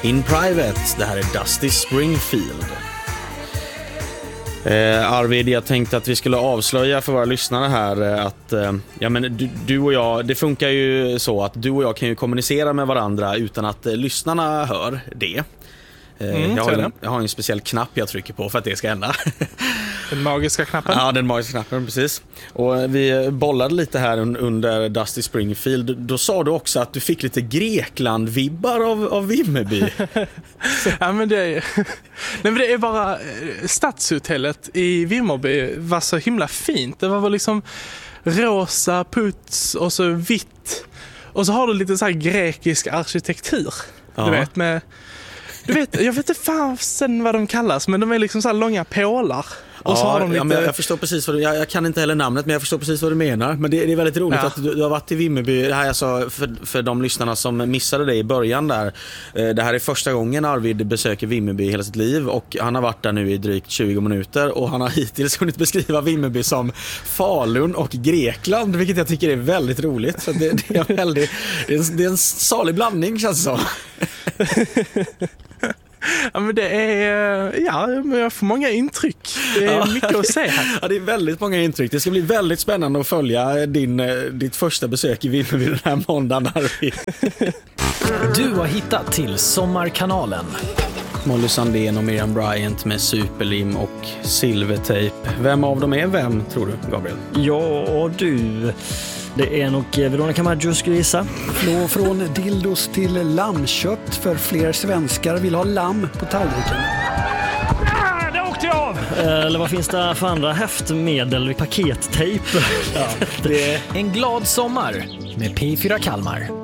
In Private, det här är Dusty Springfield. Arvid, jag tänkte att vi skulle avslöja för våra lyssnare här att ja, men du och jag, det funkar ju så att du och jag kan ju kommunicera med varandra utan att lyssnarna hör det. Jag har en speciell knapp jag trycker på för att det ska hända. Den magiska knappen? Ja, den magiska knappen, precis. Och vi bollade lite här under Dusty Springfield. Då sa du också att du fick lite Grekland-vibbar av Vimmerby. Ja, men det är bara stadshotellet i Vimmerby var så himla fint. Det var liksom rosa puts och så vitt. Och så har du lite så här grekisk arkitektur. Ja. Du vet, jag vet inte fan sen vad de kallas, men de är liksom så här långa pålar. Och så har de lite... men jag förstår precis vad du, jag kan inte heller namnet, men jag förstår precis vad du menar. Men det är väldigt roligt att du har varit i Vimmerby. Det här jag sa för de lyssnarna som missade det i början där. Det här är första gången Arvid besöker Vimmerby i hela sitt liv, och han har varit där nu i drygt 20 minuter, och han har hittills kunnat beskriva Vimmerby som Falun och Grekland, vilket jag tycker är väldigt roligt. Så det är en salig blandning, känns det som. Ja, men det är... men jag får många intryck. Det är mycket att se här. Ja, det är väldigt många intryck. Det ska bli väldigt spännande att följa ditt första besök i Vimmerby den här måndagen. Du har hittat till Sommarkanalen. Molly Sandén och Miriam Bryant med superlim och silvertejp. Vem av dem är vem, tror du, Gabriel? Ja, du... Det är nog Veronica Maggio, skulle gissa. Från dildos till lammkött, för fler svenskar vill ha lamm på tallriken. Det åkte jag av! Eller vad finns det för andra häftmedel? Pakettejp. En glad sommar med P4 Kalmar.